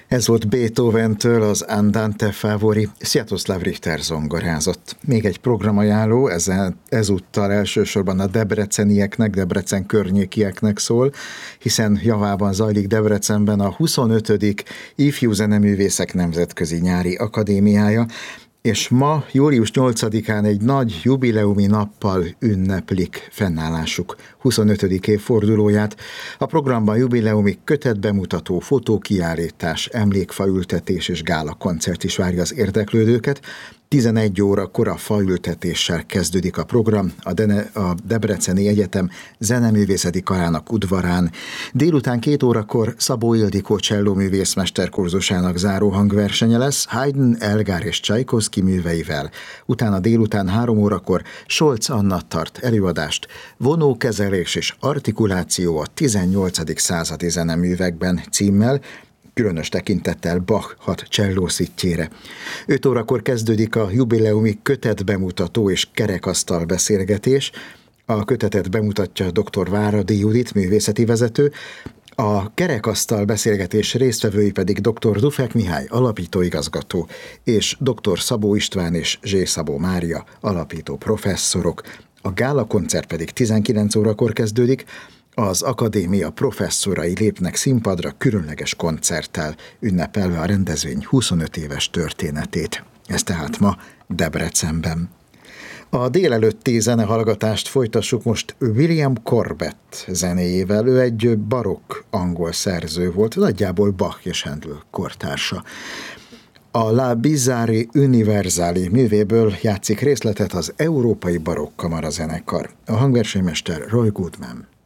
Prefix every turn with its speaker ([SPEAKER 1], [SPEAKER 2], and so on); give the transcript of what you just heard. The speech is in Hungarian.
[SPEAKER 1] Ez volt Beethoventől az Andante Favori, Sviatoslav Richter zongorázott. Még egy programajánló, ezúttal elsősorban a debrecenieknek, Debrecen környékieknek szól, hiszen javában zajlik Debrecenben a 25. Ifjú Zeneművészek Nemzetközi Nyári Akadémiája, és ma, július 8-án egy nagy jubileumi nappal ünneplik fennállásuk 25. évfordulóját. A programban jubileumi kötetbemutató, fotókiállítás, emlékfaültetés és gálakoncert is várja az érdeklődőket. 11 órakor a faültetéssel kezdődik a program a Debreceni Egyetem Zeneművészeti Karának udvarán. Délután 2 órakor Szabó Ildikó csellóművész mesterkurzusának záró hangversenye lesz Haydn, Elgar és Csajkovszky műveivel. Utána délután 3 órakor Solc Anna tart előadást, vonókezelés és artikuláció a 18. századi zeneművekben címmel, különös tekintettel Bach 6 csellószittyére. 5 órakor kezdődik a jubileumi kötetbemutató és kerekasztal beszélgetés. A kötetet bemutatja dr. Váradi Judit, művészeti vezető, a kerekasztal beszélgetés résztvevői pedig dr. Dufek Mihály, alapítóigazgató, és dr. Szabó István és Zsé Szabó Mária, alapító professzorok. A gálakoncert pedig 19 órakor kezdődik. Az akadémia professzorai lépnek színpadra különleges koncerttel, ünnepelve a rendezvény 25 éves történetét. Ez tehát ma Debrecenben. A délelőtti zenehallgatást folytassuk most William Corbett zenéjével. Ő egy barokk angol szerző volt, nagyjából Bach és Handel kortársa. A La Bizzarri Universali művéből játszik részletet az Európai Barokk Kamara zenekar. A hangversenymester Roy Goodman.